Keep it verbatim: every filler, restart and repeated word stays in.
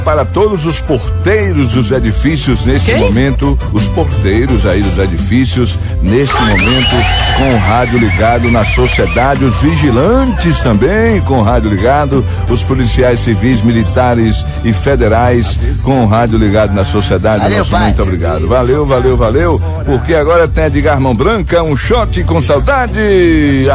Para todos os porteiros dos edifícios neste Quem? momento, os porteiros aí dos edifícios, neste momento, com o rádio ligado na sociedade, os vigilantes também com o rádio ligado, os policiais civis, militares e federais com o rádio ligado na sociedade. Valeu, Nosso pai. muito obrigado. Valeu, valeu, valeu, porque agora tem Edgar Mão Branca, um shot com saudade.